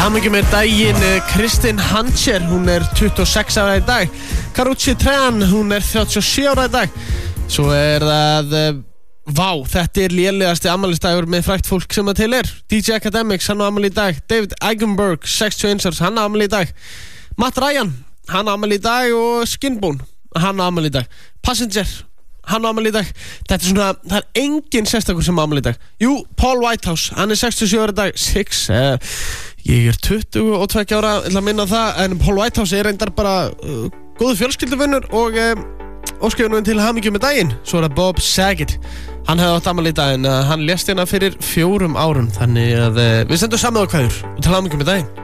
hamingju með daginn Kristin Hancher, hún 26 ára í dag. Karrueche Tran, hún 37 ára í dag. Svo það, vá, þetta lélegasti afmælisdagur með frægt fólk sem til DJ Academics, hann á afmæli í dag. David Eigenberg, 61 árs, hann á afmæli í dag. Matt Ryan, hann á afmæli í dag. Og Skinbone, hann á afmæli í dag. Passenger, hann á afmæli í dag. Þetta svona, það engin sérstakur sem á afmæli í dag. Jú, Paul Whitehouse, hann 67 ára í dag. Ég 22 ára, ég ætla að minna það. En Paul Whitehouse reyndar bara góður fjölskylduvinnur og óskrifa nú til hamingju með daginn. Svo það Bob Saget, hann hefði átt afmæli í dag en hann lést hérna fyrir 4 árum. Þannig að við sendum saman á kveður og til hamingju með daginn.